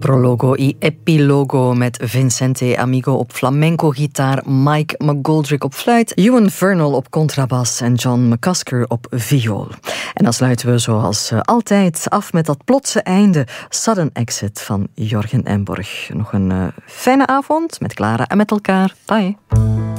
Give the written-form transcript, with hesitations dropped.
Prologo y Epilogo met Vincente Amigo op flamenco-gitaar, Mike McGoldrick op fluit, Ewan Vernal op contrabas en John McCusker op viool. En dan sluiten we zoals altijd af met dat plotse einde, Sudden Exit van Jorgen Emborg. Nog een fijne avond met Clara en met elkaar. Bye.